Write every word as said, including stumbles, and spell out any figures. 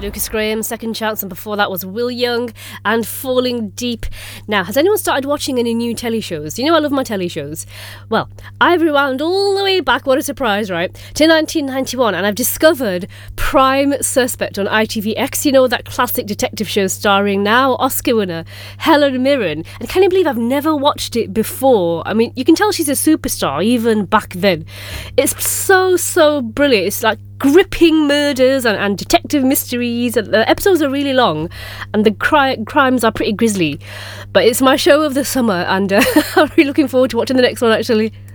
Lucas Graham, Second Chance, and before that was Will Young and Falling Deep. Now, has anyone started watching any new telly shows? You know I love my telly shows. Well, I've rewound all the way back, what a surprise, right, to nineteen ninety-one, and I've discovered Prime Suspect on I T V X. You know, that classic detective show starring now Oscar winner Helen Mirren. And can you believe I've never watched it before? I mean, you can tell she's a superstar even back then. It's so, so brilliant. It's like gripping murders and, and detective mysteries. The episodes are really long and the cri- crimes are pretty grisly. But it's my show of the summer and uh, I'm really looking forward to watching the next one, actually.